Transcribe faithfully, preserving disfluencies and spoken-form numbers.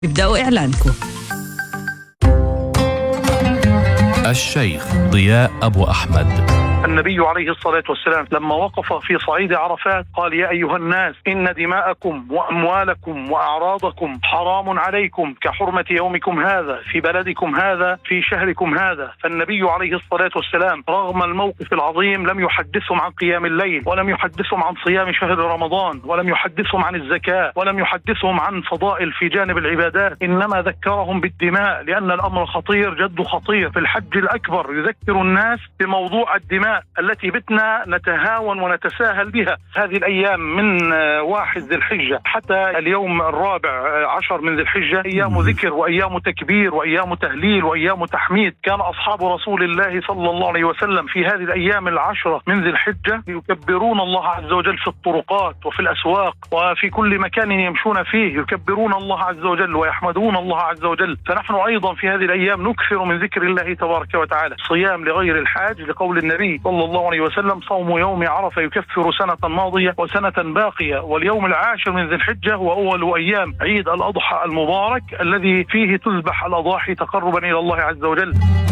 ابدأوا إعلانكم. الشيخ ضياء أبو أحمد. النبي عليه الصلاة والسلام لما وقف في صعيد عرفات قال: يا أيها الناس، إن دماءكم وأموالكم وأعراضكم حرام عليكم كحرمة يومكم هذا في بلدكم هذا في شهركم هذا. فالنبي عليه الصلاة والسلام رغم الموقف العظيم لم يحدثهم عن قيام الليل، ولم يحدثهم عن صيام شهر رمضان، ولم يحدثهم عن الزكاة، ولم يحدثهم عن فضائل في جانب العبادات، إنما ذكرهم بالدماء، لأن الأمر خطير جد خطير. في الحج الأكبر يذكر الناس بموضوع الدماء التي بتنا نتهاون ونتساهل بها هذه الأيام من واحد ذي الحجة حتى اليوم الرابع عشر من ذي الحجة، أيام ذكر وأيام تكبير وأيام تهليل وأيام تحميد. كان أصحاب رسول الله صلى الله عليه وسلم في هذه الأيام العشرة من ذي الحجة يكبرون الله عز وجل في الطرقات وفي الأسواق وفي كل مكان يمشون فيه، يكبرون الله عز وجل ويحمدون الله عز وجل. فنحن أيضا في هذه الأيام نكثر من ذكر الله تبارك وتعالى. صيام لغير الحاج لقول النبي صلى الله عليه وسلم: صوم يوم عرفة يكفر سنة ماضية وسنة باقية. واليوم العاشر من ذي الحجة هو أول أيام عيد الأضحى المبارك الذي فيه تذبح الأضاحي تقربا إلى الله عز وجل.